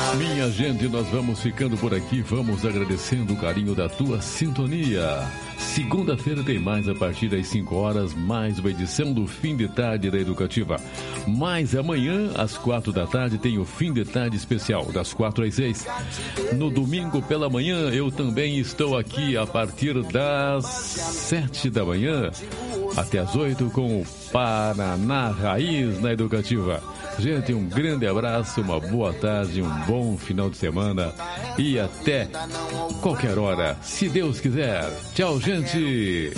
Minha gente, nós vamos ficando por aqui, vamos agradecendo o carinho da tua sintonia. Segunda-feira tem mais a partir das 5 horas, mais uma edição do Fim de Tarde da Educativa. Mas amanhã, às 4 da tarde, tem o Fim de Tarde especial, das 4 às 6. No domingo pela manhã, eu também estou aqui a partir das 7 da manhã até as 8 com o Paraná Raiz na Educativa. Gente, um grande abraço, uma boa tarde, um bom final de semana e até qualquer hora, se Deus quiser. Tchau, gente!